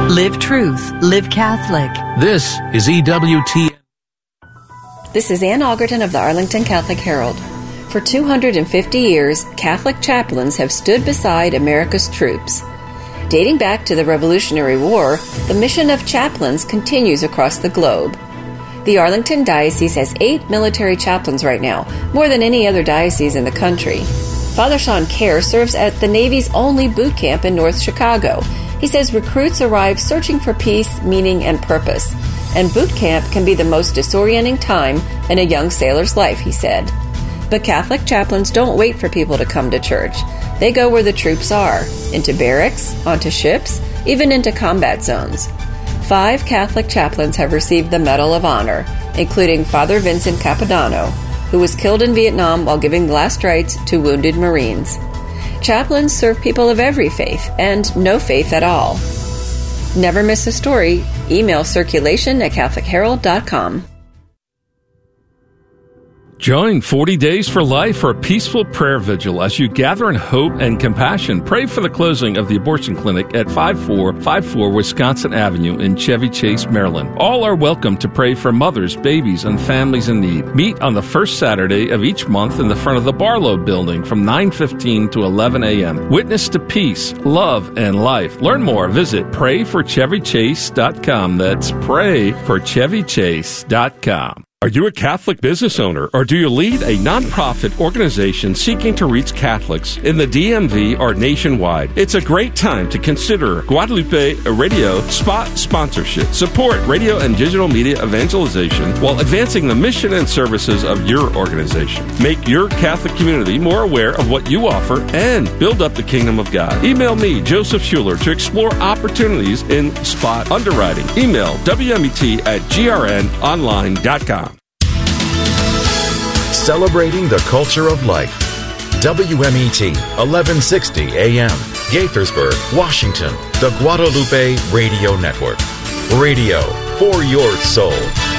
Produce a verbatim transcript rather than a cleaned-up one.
Live truth. Live Catholic. This is E W T N. This is Ann Augerton of the Arlington Catholic Herald. For two hundred fifty years, Catholic chaplains have stood beside America's troops. Dating back to the Revolutionary War, the mission of chaplains continues across the globe. The Arlington Diocese has eight military chaplains right now, more than any other diocese in the country. Father Sean Kerr serves at the Navy's only boot camp in North Chicago. He says recruits arrive searching for peace, meaning, and purpose. And boot camp can be the most disorienting time in a young sailor's life, he said. But Catholic chaplains don't wait for people to come to church. They go where the troops are, into barracks, onto ships, even into combat zones. Five Catholic chaplains have received the Medal of Honor, including Father Vincent Capodanno, who was killed in Vietnam while giving the last rites to wounded Marines. Chaplains serve people of every faith and no faith at all. Never miss a story. Email circulation at catholic herald dot com. Join forty Days for Life for a peaceful prayer vigil as you gather in hope and compassion. Pray for the closing of the abortion clinic at five four five four Wisconsin Avenue in Chevy Chase, Maryland. All are welcome to pray for mothers, babies, and families in need. Meet on the first Saturday of each month in the front of the Barlow Building from nine fifteen to eleven a.m. Witness to peace, love, and life. Learn more. Visit pray for chevy chase dot com. That's pray for chevy chase dot com. Are you a Catholic business owner, or do you lead a nonprofit organization seeking to reach Catholics in the D M V or nationwide? It's a great time to consider Guadalupe Radio Spot sponsorship. Support radio and digital media evangelization while advancing the mission and services of your organization. Make your Catholic community more aware of what you offer and build up the kingdom of God. Email me, Joseph Schuler, to explore opportunities in spot underwriting. Email W M E T at G R N online dot com. Celebrating the culture of life. W M E T, eleven sixty A M, Gaithersburg, Washington, the Guadalupe Radio Network. Radio for your soul.